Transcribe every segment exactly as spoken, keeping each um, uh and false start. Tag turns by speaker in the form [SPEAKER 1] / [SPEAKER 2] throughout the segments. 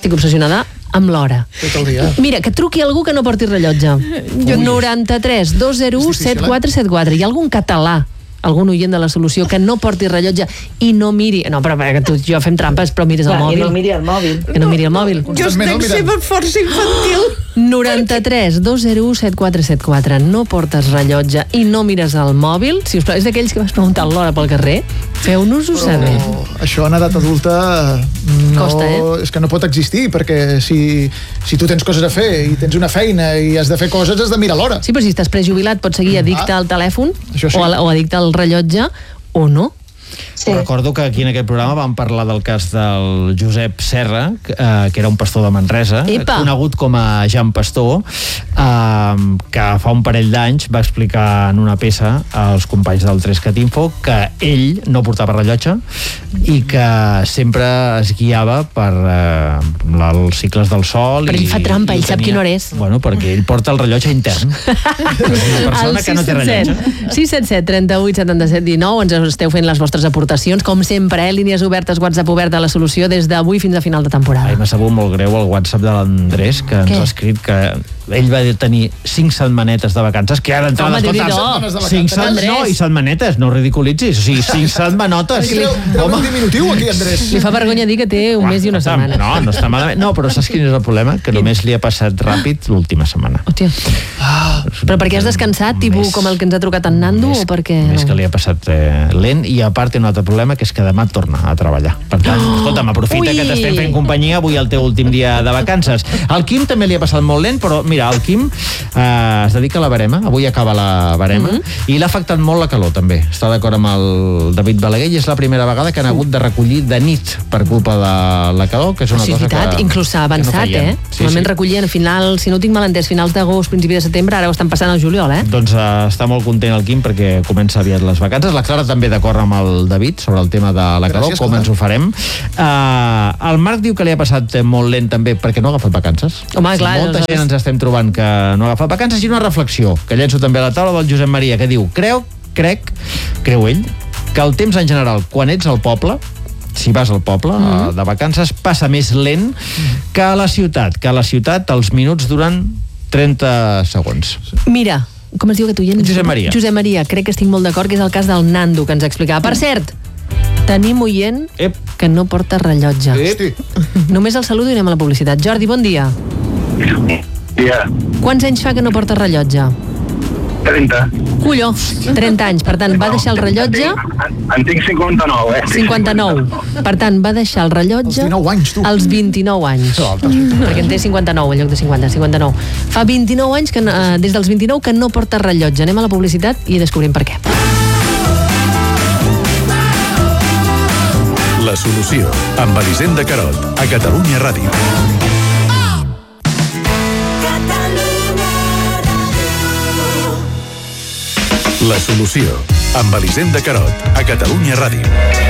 [SPEAKER 1] estic obsessionada amb l'hora.
[SPEAKER 2] Tot el dia.
[SPEAKER 1] Mira, que truqui algú que no porti rellotge. noranta-tres dos zero u set quatre set quatre. Hi ha algun català, algun oient de la solució que no porti rellotge i no miri... No, però que tu i jo fem trampes, però mires el mòbil.
[SPEAKER 3] Que no miri el mòbil.
[SPEAKER 1] Que no miri el mòbil.
[SPEAKER 4] Jo estic sempre força infantil.
[SPEAKER 1] noranta-tres dos zero u set quatre set quatre. No portes rellotge i no mires el mòbil? Si us plau, és d'aquells que vas preguntar l'hora pel carrer? Feu-nos-ho saber.
[SPEAKER 2] Això en edat adulta no,
[SPEAKER 1] costa, eh?
[SPEAKER 2] És que no pot existir, perquè si, si tu tens coses a fer i tens una feina i has de fer coses, has de mirar l'hora.
[SPEAKER 1] Sí, però si estàs prejubilat pots seguir addicte al telèfon
[SPEAKER 2] sí.
[SPEAKER 1] o, al, o addicte al rellotge o no.
[SPEAKER 5] Sí. Recordo que aquí en aquest programa vam parlar del cas del Josep Serra, eh, que era un pastor de Manresa,
[SPEAKER 1] Epa.
[SPEAKER 5] conegut com a Jean Pastor, eh, que fa un parell d'anys va explicar en una peça als companys del tres cat info que ell no portava rellotge i que sempre es guiava per eh, els cicles del sol.
[SPEAKER 1] Però ell fa trampa, ell sap quina hora és.
[SPEAKER 5] Bueno, perquè ell porta el rellotge intern. És una persona que no té rellotge.
[SPEAKER 1] sis set set, trenta-vuit, setanta-set, dinou. Ens esteu fent les vostres aportacions, com sempre, eh? Línies obertes, WhatsApp obert a la solució des d'avui fins a final de temporada.
[SPEAKER 5] Ai, m'ha sabut molt greu el WhatsApp de l'Andrés, que ens
[SPEAKER 1] Què?
[SPEAKER 5] ha escrit que ell va tenir cinc setmanetes de vacances, que ara d'entrada...
[SPEAKER 1] Home,
[SPEAKER 5] escolta, cinc setmanetes, no, i setmanetes, no ridiculitzis, o sigui, cinc setmanotes.
[SPEAKER 2] Treu un diminutiu aquí, Andrés.
[SPEAKER 1] Li fa vergonya dir que té un mes i una setmana.
[SPEAKER 5] No, no està malament. No, però saps quin és el problema? Que només li ha passat ràpid l'última setmana.
[SPEAKER 1] Hòstia. Però perquè has descansat, tipus com el que ens ha trucat en Nando, o perquè...
[SPEAKER 5] Més que li ha passat eh, lent, i a part té un altre problema, que és que demà torna a treballar. Per tant, oh, escolta'm, aprofita ui. que t'estem fent companyia avui el teu últim dia de vacances. Al Quim també li ha passat molt lent, però mira, el Quim eh, es dedica a la barema, avui acaba la barema, mm -hmm. i l'ha afectat molt la calor també. Està d'acord amb el David Balaguer i és la primera vegada que han hagut de recollir de nit per culpa de la calor, que és una
[SPEAKER 1] sí,
[SPEAKER 5] cosa
[SPEAKER 1] veritat,
[SPEAKER 5] que...
[SPEAKER 1] inclús s'ha avançat,
[SPEAKER 5] no
[SPEAKER 1] eh?
[SPEAKER 5] Sí,
[SPEAKER 1] Normalment
[SPEAKER 5] sí.
[SPEAKER 1] recollien a final, si no ho tinc mal entès, finals d'agost, principi de setembre, ara ho estan passant al juliol, eh?
[SPEAKER 5] Doncs uh, està molt content el Quim perquè comença aviat les vacances. La Clara també d'acord amb el David sobre el tema de la calor,
[SPEAKER 2] Gràcies,
[SPEAKER 5] com
[SPEAKER 2] clar.
[SPEAKER 5] ens ho farem. Uh, el Marc diu que li ha passat molt lent també perquè no ha agafat vacances.
[SPEAKER 1] Home, clar,
[SPEAKER 5] Molta
[SPEAKER 1] aleshores...
[SPEAKER 5] gent ens estem trobant que no ha agafat vacances, i una reflexió que llenço també a la taula del Josep Maria, que diu, creu, crec, creu ell, que el temps en general, quan ets al poble, si vas al poble mm-hmm. de vacances, passa més lent que a la ciutat, que a la ciutat els minuts duren trenta segons.
[SPEAKER 1] Mira, com es diu aquest oient?
[SPEAKER 5] Josep Maria.
[SPEAKER 1] Josep Maria, crec que estic molt d'acord, que és el cas del Nando que ens explicava. Per cert, tenim oient
[SPEAKER 5] Ep.
[SPEAKER 1] que no porta rellotge.
[SPEAKER 2] Ep.
[SPEAKER 1] Només el saludo i anem a la publicitat. Jordi, bon dia.
[SPEAKER 6] Dia.
[SPEAKER 1] Quants anys fa que no porta rellotge?
[SPEAKER 6] trenta.
[SPEAKER 1] Colló, trenta anys. Per tant, va deixar el rellotge...
[SPEAKER 6] En, en tinc cinquanta-nou, eh?
[SPEAKER 1] cinquanta-nou. Per tant, va deixar el rellotge...
[SPEAKER 2] Als dinou anys, tu.
[SPEAKER 1] Als vint-i-nou anys. Perquè en té cinquanta-nou en lloc de cinquanta, cinquanta-nou. Fa vint-i-nou anys, que, eh, des dels vint-i-nou, que no porta rellotge. Anem a la publicitat i descobrim per què.
[SPEAKER 7] La solució, amb Elisenda Carot, a Catalunya Ràdio. La solució, amb Elisenda Carot, a Catalunya Ràdio.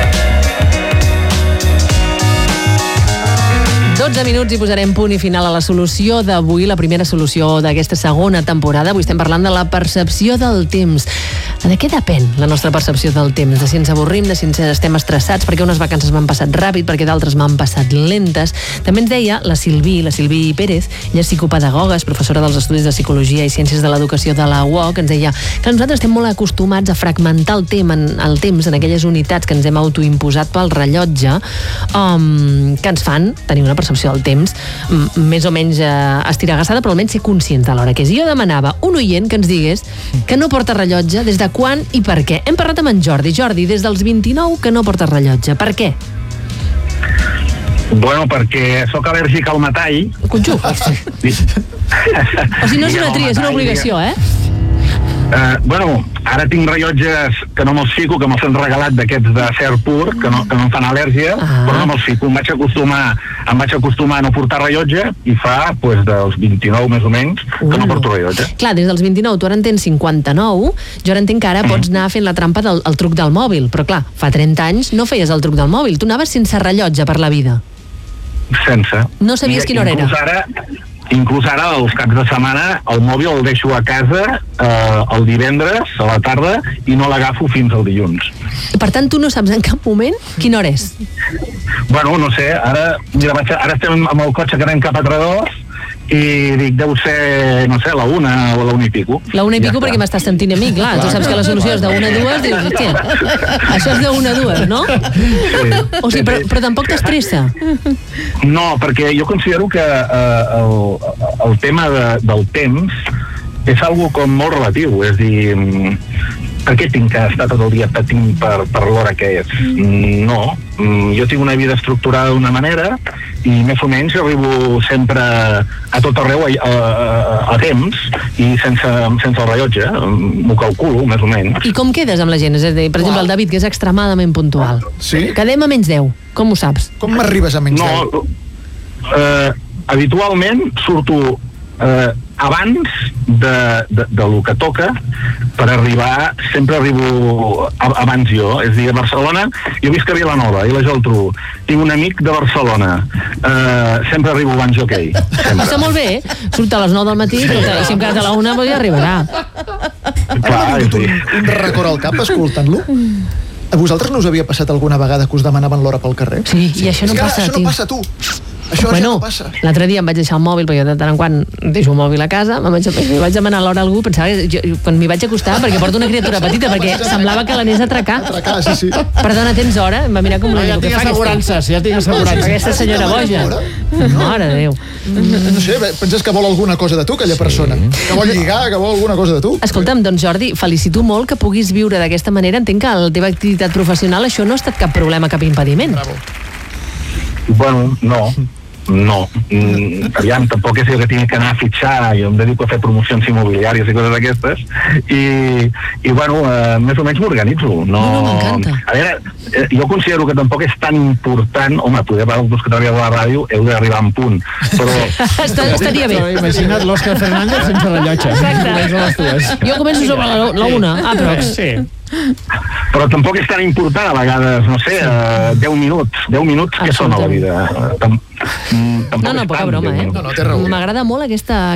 [SPEAKER 1] dotze minuts i posarem punt i final a la solució d'avui, la primera solució d'aquesta segona temporada. Avui estem parlant de la percepció del temps. De què depèn la nostra percepció del temps? De si ens avorrim, de si ens estem estressats, perquè unes vacances m'han passat ràpid, perquè d'altres m'han passat lentes. També ens deia la Silvi, la Silvi Pérez, ella és psicopedagoga, és professora dels Estudis de Psicologia i Ciències de l'Educació de la U O C, que ens deia que nosaltres estem molt acostumats a fragmentar el temps en, el temps en aquelles unitats que ens hem autoimposat pel rellotge, um, que ens fan tenir una percepció del temps m- més o menys eh, estiragassada, però almenys ser conscients de l'hora que és. Jo demanava un oient que ens digués que no porta rellotge, des de quan i per què. Hem parlat amb en Jordi. Jordi, des dels vint-i-nou que no porta rellotge. Per què?
[SPEAKER 6] Bueno, perquè sóc al·lèrgic al metall.
[SPEAKER 1] Conjunt. O sigui, no és una tria, és una obligació, eh?
[SPEAKER 6] Uh, bueno, ara tinc rellotges que no me'ls fico, que me'ls han regalat d'aquests de fer pur, que no, que no em fan al·lèrgia, ah. però no me'ls fico. Em vaig acostumar, em vaig acostumar a no portar rellotge i fa, pues, dels vint-i-nou més o menys, que uh. no porto rellotge.
[SPEAKER 1] Clar, des dels vint-i-nou, tu ara en tens cinquanta-nou, jo ara entenc que ara mm. pots anar fent la trampa del el truc del mòbil, però clar, fa trenta anys no feies el truc del mòbil, tu anaves sense rellotge per la vida.
[SPEAKER 6] Sense.
[SPEAKER 1] No sabies
[SPEAKER 6] I,
[SPEAKER 1] quina hora era.
[SPEAKER 6] Ara, inclús ara, els caps de setmana, el mòbil el deixo a casa eh, el divendres a la tarda i no l'agafo fins al dilluns.
[SPEAKER 1] Per tant, tu no saps en cap moment quina hora és?
[SPEAKER 6] Bueno, no sé, ara, mira, vaig, ara estem amb el cotxe que anem cap a Tredòs i dic, deu ser, no sé, la una o la una i pico.
[SPEAKER 1] La una i
[SPEAKER 6] ja
[SPEAKER 1] pico
[SPEAKER 6] està.
[SPEAKER 1] perquè m'estàs sentint a mi, clar. Tu saps que la solució és de una a dues, dius, hòstia, això és de una a dues, no?
[SPEAKER 6] Sí.
[SPEAKER 1] O sigui, però, però tampoc t'estressa.
[SPEAKER 6] No, perquè jo considero que eh, el, el tema de, del temps és algo com molt relatiu, és dir, per què tinc que estar tot el dia patint per, per l'hora que és? No, jo tinc una vida estructurada d'una manera i més o menys arribo sempre a tot arreu a, a, a temps i sense, sense el rellotge, m'ho calculo, més o menys.
[SPEAKER 1] I com quedes amb la gent? És a dir, per exemple, el David, que és extremadament puntual.
[SPEAKER 2] Sí?
[SPEAKER 1] Quedem a menys deu, com ho saps?
[SPEAKER 2] Com m'arribes a menys deu?
[SPEAKER 6] No, eh, habitualment surto eh, abans de, de, de lo que toca per arribar, sempre arribo a, abans jo, és a dir, a Barcelona jo visc a Vilanova i la Geltrú, tinc un amic de Barcelona, eh, sempre arribo abans jo que ell, sempre.
[SPEAKER 1] Està molt bé, eh? Surt a les nou del matí, sí. I si em quedat a la una, doncs ja arribarà.
[SPEAKER 6] Clar,
[SPEAKER 2] M'ha
[SPEAKER 6] és
[SPEAKER 2] vingut
[SPEAKER 6] dir,
[SPEAKER 2] un, un record al cap escoltant-lo. A vosaltres no us havia passat alguna vegada que us demanaven l'hora pel carrer?
[SPEAKER 1] Sí, i això no
[SPEAKER 2] És que
[SPEAKER 1] passa,
[SPEAKER 2] això
[SPEAKER 1] tio.
[SPEAKER 2] no passa, tu. Això
[SPEAKER 1] Bueno,
[SPEAKER 2] ja no passa.
[SPEAKER 1] l'altre dia em vaig deixar el mòbil, perquè jo de tant en quan deixo el mòbil a casa, me'n vaig, mi vaig demanar l'hora a algú, pensava que jo, quan m'hi vaig acostar, perquè porto una criatura petita, perquè semblava que l'anés a atracar.
[SPEAKER 2] Atracar, sí, sí.
[SPEAKER 1] Perdona, tens hora? Em va mirar com una...
[SPEAKER 5] Ja tinc assegurances, ja tinc assegurances.
[SPEAKER 1] Aquesta senyora boja. Mare de Déu.
[SPEAKER 2] No sé, penses que vol alguna cosa de tu, aquella persona? Que vol lligar, que vol alguna cosa de tu?
[SPEAKER 1] Escolta'm, doncs Jordi, felicito molt que puguis viure d'aquesta manera. Entenc que a la teva activitat professional això no ha estat cap problema, cap impediment.
[SPEAKER 2] Bravo.
[SPEAKER 6] bueno, no, no. Mm, aviam, tampoc és que tingui que anar a fitxar, jo em dedico a fer promocions immobiliàries i coses d'aquestes, i, i bueno, eh, més o menys m'organitzo. No,
[SPEAKER 1] No, no, m'encanta.
[SPEAKER 6] A veure, eh, jo considero que tampoc és tan important, home, poder veure els que treballeu a la ràdio, heu d'arribar en punt, però...
[SPEAKER 1] Està, estaria bé.
[SPEAKER 5] Imagina't l'Òscar Fernández sense rellotge.
[SPEAKER 1] Exacte. Jo començo sobre la, la una, a prox.
[SPEAKER 5] Sí.
[SPEAKER 6] Però tampoc és tan important a vegades, no sé, eh, deu minuts, deu minuts que són a la vida. Eh, tam- mm, tampoc
[SPEAKER 1] No, no,
[SPEAKER 6] és
[SPEAKER 1] poca
[SPEAKER 6] tant,
[SPEAKER 1] broma,
[SPEAKER 6] deu
[SPEAKER 1] eh?
[SPEAKER 6] minuts.
[SPEAKER 2] No, no, té raó.
[SPEAKER 1] M'agrada molt aquesta